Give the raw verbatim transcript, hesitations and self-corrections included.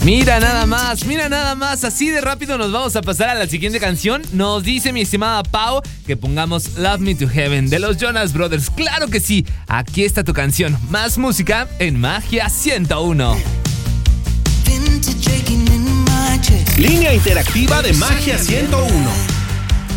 Mira nada más, mira nada más, así de rápido nos vamos a pasar a la siguiente canción. Nos dice mi estimada Pau que pongamos Love Me to Heaven de los Jonas Brothers. Claro que sí, aquí está tu canción. Más música en Magia ciento uno. Línea interactiva de Magia ciento uno.